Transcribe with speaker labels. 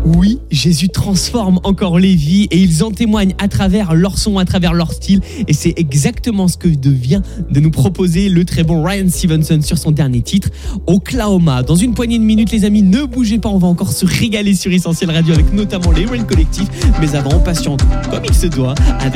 Speaker 1: Oui, Jésus transforme encore les vies et ils en témoignent à travers leur son, à travers leur style. Et c'est exactement ce que vient de nous proposer le très bon Ryan Stevenson sur son dernier titre, Oklahoma. Dans une poignée de minutes, les amis, ne bougez pas, on va encore se régaler sur Essentiel Radio avec notamment les Rain Collectif. Mais avant, on patiente comme il se doit avec